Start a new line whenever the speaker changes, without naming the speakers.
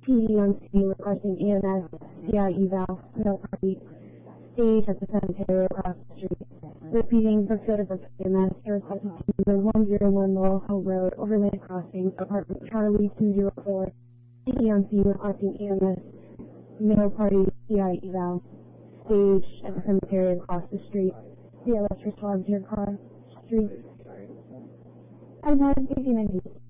PD on scene requesting EMS, CI eval, no party, stage at the cemetery across the street. Repeating, Brookfield to Brookfield EMS, aircraft number 101 Laurel Hill Road, overland crossing, apartment Charlie 204, PD on scene requesting EMS, no party, CI eval, stage at the cemetery across the street. CLS responds to your car, street. I'm not speaking in